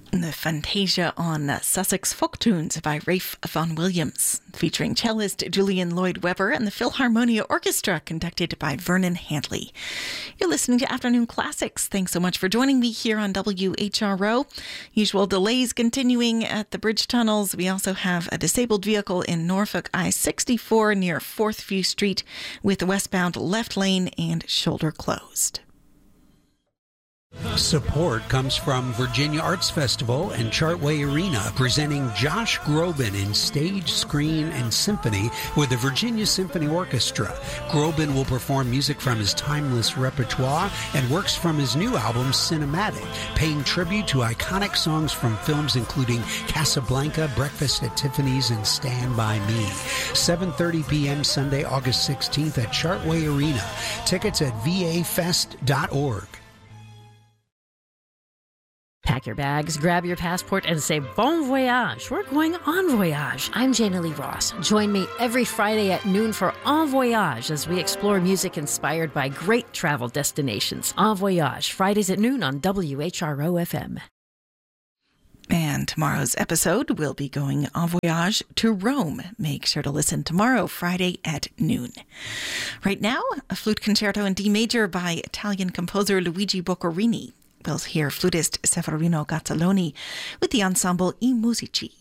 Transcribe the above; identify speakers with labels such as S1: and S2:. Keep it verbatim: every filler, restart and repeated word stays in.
S1: The Fantasia on Sussex Folk Tunes by Rafe Vaughan Williams, featuring cellist Julian Lloyd Webber and the Philharmonia Orchestra, conducted by Vernon Handley. You're listening to Afternoon Classics. Thanks so much for joining me here on W H R O. Usual delays continuing at the bridge tunnels. We also have a disabled vehicle in Norfolk I sixty-four near fourth View Street with the westbound left lane and shoulder closed.
S2: Support comes from Virginia Arts Festival and Chartway Arena, presenting Josh Groban in stage, screen, and symphony with the Virginia Symphony Orchestra. Groban will perform music from his timeless repertoire and works from his new album, Cinematic, paying tribute to iconic songs from films including Casablanca, Breakfast at Tiffany's, and Stand By Me. seven thirty p.m. Sunday, August sixteenth at Chartway Arena. Tickets at v a fest dot org.
S3: Pack your bags, grab your passport, and say bon voyage. We're going en voyage. I'm Jana Lee Ross. Join me every Friday at noon for En Voyage as we explore music inspired by great travel destinations. En Voyage, Fridays at noon on W H R O F M.
S1: And tomorrow's episode will be going en voyage to Rome. Make sure to listen tomorrow, Friday at noon. Right now, a flute concerto in D major by Italian composer Luigi Boccherini. We'll hear flutist Severino Gazzaloni with the ensemble I Musici.